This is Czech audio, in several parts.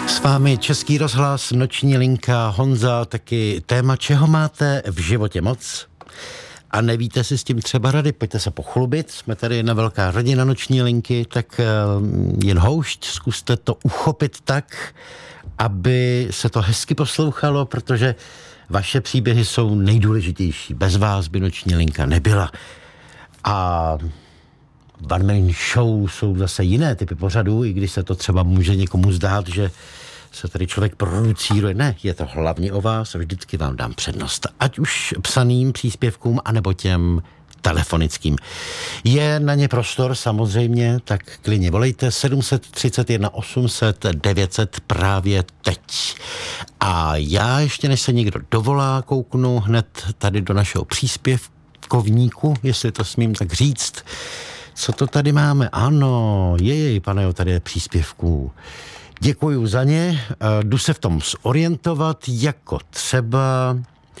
S vámi Český rozhlas, noční linka, Honza, taky téma, čeho máte v životě moc a nevíte si s tím třeba rady, pojďte se pochlubit, jsme tady jedna velká rodina noční linky, tak jen houšť, zkuste to uchopit tak, aby se to hezky poslouchalo, protože vaše příběhy jsou nejdůležitější, bez vás by noční linka nebyla. A One Man Show jsou zase jiné typy pořadů, i když se to třeba může někomu zdát, že se tady člověk producíruje. Ne, je to hlavně o vás a vždycky vám dám přednost. Ať už psaným příspěvkům, anebo těm telefonickým. Je na ně prostor samozřejmě, tak klidně volejte 731 800 900 právě teď. A já ještě než se někdo dovolá, kouknu hned tady do našeho příspěvkovníku, jestli to smím tak říct. Co to tady máme? Ano, pane, tady je příspěvků. Děkuju za ně. Jdu se v tom zorientovat, jako třeba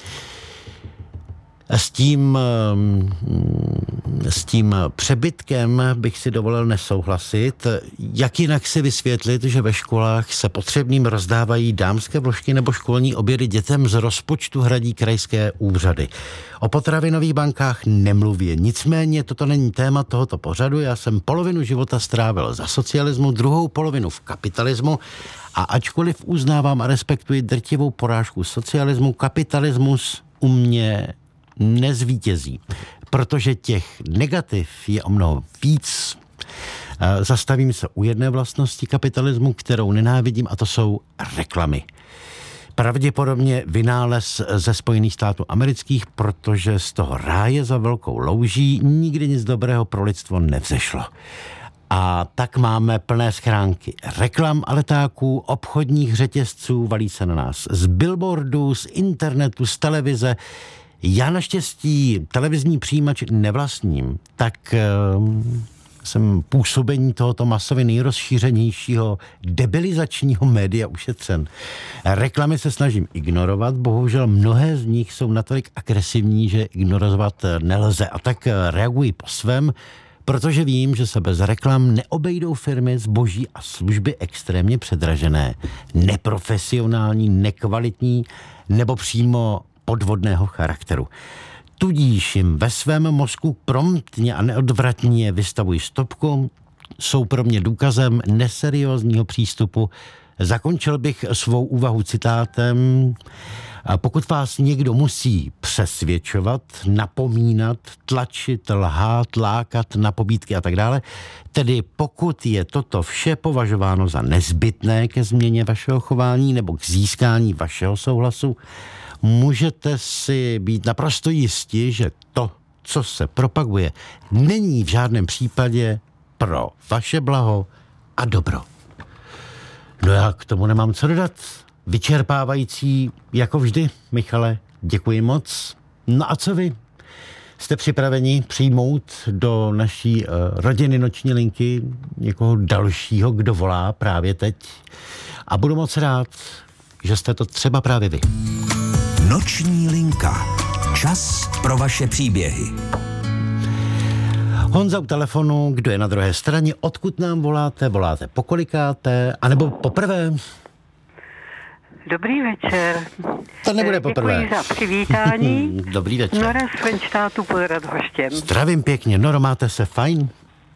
s tím přebytkem bych si dovolil nesouhlasit. Jak jinak si vysvětlit, že ve školách se potřebným rozdávají dámské vložky nebo školní obědy dětem z rozpočtu hradí krajské úřady. O potravinových bankách nemluvě. Nicméně toto není téma tohoto pořadu. Já jsem polovinu života strávil za socialismu, druhou polovinu v kapitalismu a ačkoliv uznávám a respektuji drtivou porážku socialismu, kapitalismus u mě nezvítězí, protože těch negativ je o mnoho víc. Zastavím se u jedné vlastnosti kapitalismu, kterou nenávidím, a to jsou reklamy. Pravděpodobně vynález ze Spojených států amerických, protože z toho ráje za velkou louží nikdy nic dobrého pro lidstvo nevzešlo. A tak máme plné schránky reklam a letáků, obchodních řetězců, valí se na nás z billboardů, z internetu, z televize. Já naštěstí televizní přijímač nevlastním, tak jsem působení tohoto masově nejrozšířenějšího debilizačního média ušetřen. Reklamy se snažím ignorovat, bohužel mnohé z nich jsou natolik agresivní, že ignorovat nelze. A tak reaguji po svém, protože vím, že se bez reklam neobejdou firmy, zboží a služby extrémně předražené, neprofesionální, nekvalitní nebo přímo podvodného charakteru. Tudíž jim ve svém mozku promptně a neodvratně vystavují stopku, jsou pro mě důkazem neseriózního přístupu. Zakončil bych svou úvahu citátem: pokud vás někdo musí přesvědčovat, napomínat, tlačit, lhát, lákat na pobídky a tak dále, tedy pokud je toto vše považováno za nezbytné ke změně vašeho chování nebo k získání vašeho souhlasu, můžete si být naprosto jisti, že to, co se propaguje, není v žádném případě pro vaše blaho a dobro. No já k tomu nemám co dodat. Vyčerpávající jako vždy, Michale, děkuji moc. No a co vy? Jste připraveni přijmout do naší rodiny noční linky někoho dalšího, kdo volá právě teď? A budu moc rád, že jste to třeba právě vy. Noční linka. Čas pro vaše příběhy. Honza u telefonu, kdo je na druhé straně, odkud nám voláte, voláte pokolikáte, anebo poprvé? Dobrý večer. To nebude poprvé. Děkuji za přivítání. Dobrý večer. Nora z Frenštátu pod Radhoštěm. Zdravím pěkně. Noro, máte se fajn?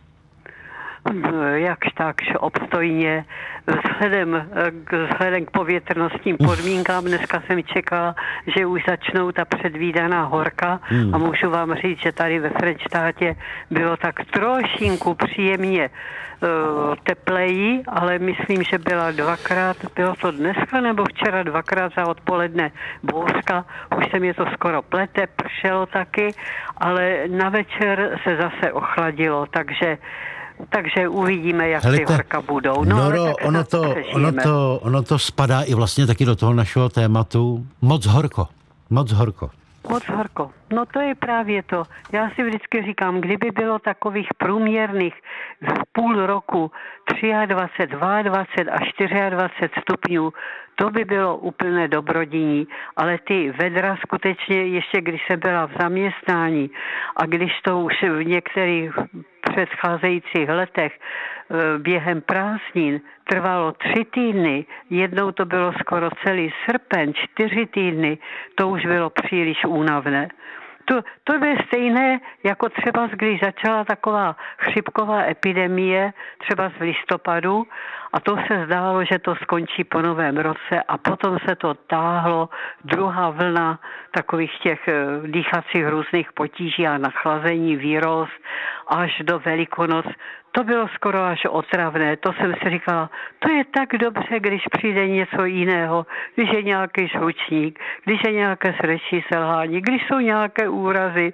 Jakž takž obstojně. Vzhledem k povětrnostním podmínkám dneska jsem čekala, že už začnou ta předvídaná horka a můžu vám říct, že tady ve Frenštátě bylo tak trošinku příjemně tepleji, ale myslím, že bylo to dneska nebo včera dvakrát za odpoledne bouřka, už se mě to skoro plete, pršelo taky, ale na večer se zase ochladilo, takže uvidíme, jak ty horka budou. No, Noro, ono to spadá i vlastně taky do toho našeho tématu. Moc horko. No to je právě to. Já si vždycky říkám, kdyby bylo takových průměrných v půl roku 23, 22 a 24 stupňů, to by bylo úplně dobrodiní. Ale ty vedra skutečně, ještě když jsem byla v zaměstnání a když to už v některých předcházejících letech během prázdnin trvalo 3 týdny, jednou to bylo skoro celý srpen, 4 týdny, to už bylo příliš únavné. To je stejné, jako třeba když začala taková chřipková epidemie, třeba z listopadu, a to se zdálo, že to skončí po novém roce a potom se to táhlo, druhá vlna takových těch dýchacích různých potíží a nachlazení, výrost až do Velikonoc. To bylo skoro až otravné. To jsem si říkala, to je tak dobře, když přijde něco jiného, když je nějaký žlučník, když je nějaké srdeční selhání, když jsou nějaké úrazy,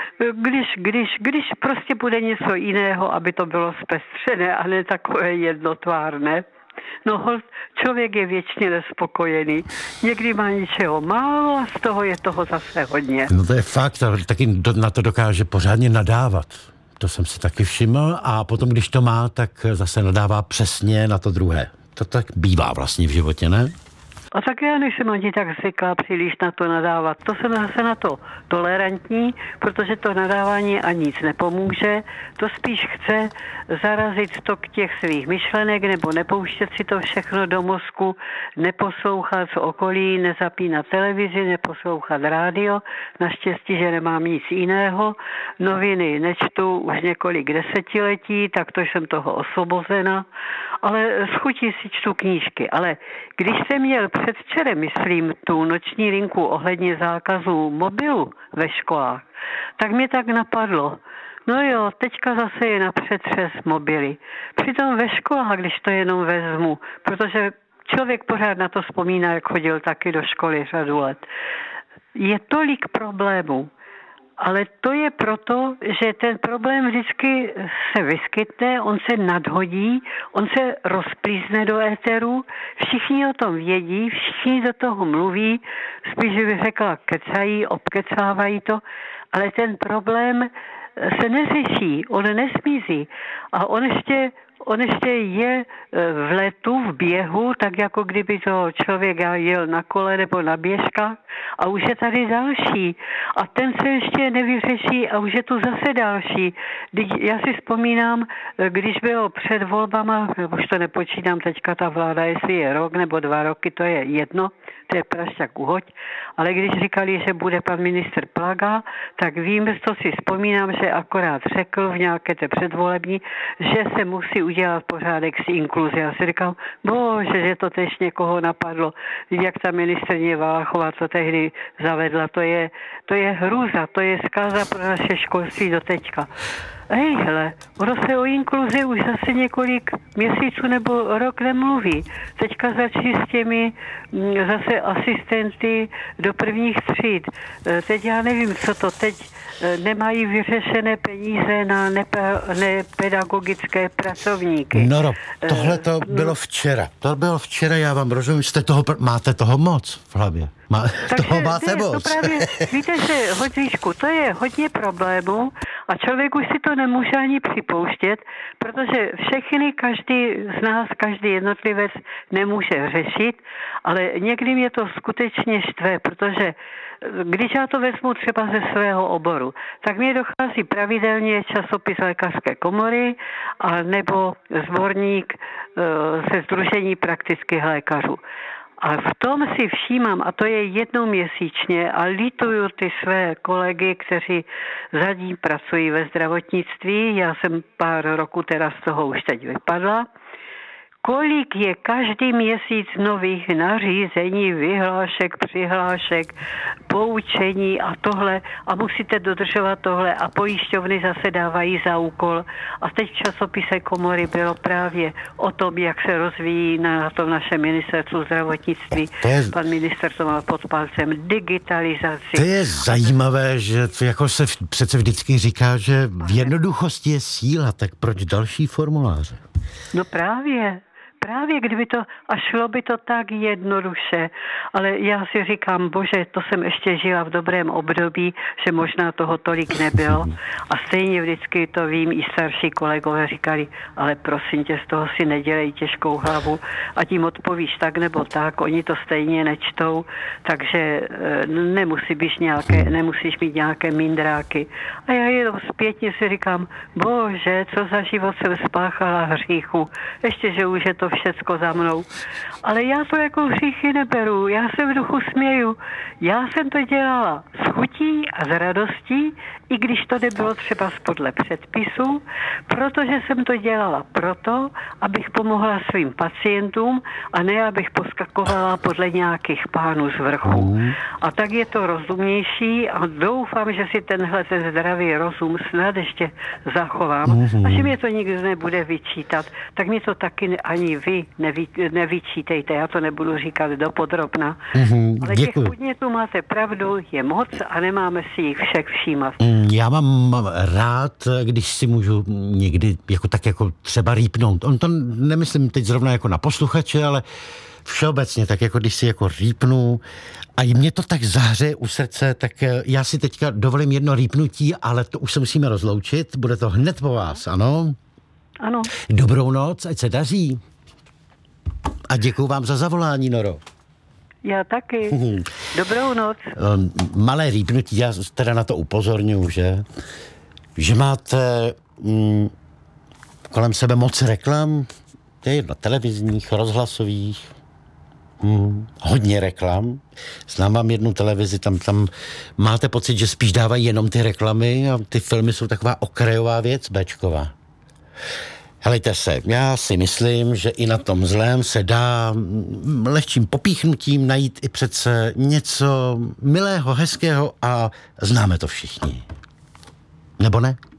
když prostě bude něco jiného, aby to bylo zpestřené a ne takové jednotvárné. No, člověk je věčně nespokojený. Někdy má něčeho málo a z toho je toho zase hodně. No to je fakt, taky na to dokáže pořádně nadávat. To jsem si taky všiml a potom, když to má, tak zase nadává přesně na to druhé. To tak bývá vlastně v životě, ne? A tak já nejsem ani tak zvyklá příliš na to nadávat. To jsem zase na to tolerantní, protože to nadávání ani nic nepomůže. To spíš chce zarazit tok těch svých myšlenek nebo nepouštět si to všechno do mozku, neposlouchat z okolí, nezapínat televizi, neposlouchat rádio. Naštěstí, že nemám nic jiného. Noviny nečtu už několik desetiletí, tak to jsem toho osvobozena. Ale s chutí si čtu knížky. Ale když jsem měl předvčerem, myslím, tu noční linku ohledně zákazu mobilu ve školách, tak mě tak napadlo, no jo, teďka zase je na přetřes mobily. Přitom ve školách, když to jenom vezmu, protože člověk pořád na to vzpomíná, jak chodil taky do školy řadu let, je tolik problémů. Ale to je proto, že ten problém vždycky se vyskytne, on se nadhodí, on se rozplízne do éteru, všichni o tom vědí, všichni do toho mluví, spíš bych řekla kecají, obkecávají to, ale ten problém se neřeší, on nesmizí a on ještě je v letu, v běhu, tak jako kdyby to člověk jel na kole nebo na běžkách a už je tady další. A ten se ještě nevyřeší a už je tu zase další. Já si vzpomínám, když bylo před volbama, už to nepočítám teďka ta vláda, jestli je rok nebo 2 roky, to je jedno, to je prašťak uhoď, ale když říkali, že bude pan ministr Plaga, tak vím, co si vzpomínám, že akorát řekl v nějaké té předvolební, že se musí udělat pořádek s inkluzí. Já si říkám, bože, že to tež někoho napadlo. Jak ta ministryně Valachová, co tehdy zavedla, to je hrůza, to je zkáza pro naše školství do teďka. Hele, ono se o inkluzi už zase několik měsíců nebo rok nemluví. Teďka začí s těmi zase asistenty do prvních tříd. Teď já nevím, co to teď nemají vyřešené peníze na nepedagogické pracovníky. No, tohle to bylo včera. To bylo včera, já vám rozumím, máte toho moc v hlavě. Toho máte moc. To právě, víte, že Hodříšku, to je hodně problémů a člověk už si to nemůže ani připouštět, protože každý z nás, každý jednotlivec nemůže řešit, ale někdy mě to skutečně štve, protože když já to vezmu třeba ze svého oboru, tak mi dochází pravidelně časopis lékařské komory a nebo sborník ze Sdružení praktických lékařů. A v tom si všímám, a to je jednou měsíčně, a lituju ty své kolegy, kteří za ní pracují ve zdravotnictví, já jsem pár roků teda z toho už teď vypadla, kolik je každý měsíc nových nařízení, vyhlášek, přihlášek, poučení a tohle a musíte dodržovat tohle a pojišťovny zase dávají za úkol. A teď v časopise komory bylo právě o tom, jak se rozvíjí na tom našem ministerstvu zdravotnictví. Pan minister to má pod palcem digitalizaci. To je zajímavé, že to jako se přece vždycky říká, že v jednoduchosti je síla, tak proč další formuláře? No právě. Právě kdyby to, a šlo by to tak jednoduše, ale já si říkám, bože, to jsem ještě žila v dobrém období, že možná toho tolik nebylo a stejně vždycky to vím, i starší kolegové říkali, ale prosím tě, z toho si nedělej těžkou hlavu a tím odpovíš tak nebo tak, oni to stejně nečtou, takže nemusíš mít nějaké mindráky. A já jenom zpětně si říkám, bože, co za život jsem spáchala hříchu, ještě, že už je to všecko za mnou. Ale já to jako hříchy neberu, já se v duchu směju. Já jsem to dělala s chutí a s radostí, i když to nebylo třeba podle předpisů, protože jsem to dělala proto, abych pomohla svým pacientům a ne, abych poskakovala podle nějakých pánů z vrchu. A tak je to rozumnější a doufám, že si tenhle ten zdravý rozum snad ještě zachovám a že mě to nikdy nebude vyčítat, tak mi to taky ani vy nevyčítejte, já to nebudu říkat dopodrobna. Ale těch podnětů máte pravdu, je moc a nemáme si jich všech všímat. Já mám rád, když si můžu někdy jako třeba rýpnout. On to nemyslím teď zrovna jako na posluchače, ale všeobecně, tak jako když si jako rýpnu a mě to tak zahřeje u srdce, tak já si teďka dovolím jedno rýpnutí, ale to už se musíme rozloučit. Bude to hned po vás, ano? Ano. Dobrou noc, ať se daří. A děkuju vám za zavolání, Noro. Já taky. Dobrou noc. Malé rýpnutí, já teda na to upozorňuji, že máte kolem sebe moc reklam, to je jedno, televizních, rozhlasových, hodně reklam. Znám vám jednu televizi, tam máte pocit, že spíš dávají jenom ty reklamy a ty filmy jsou taková okrajová věc, béčková. Helejte se, já si myslím, že i na tom zlém se dá lehčím popíchnutím najít i přece něco milého, hezkého a známe to všichni. Nebo ne?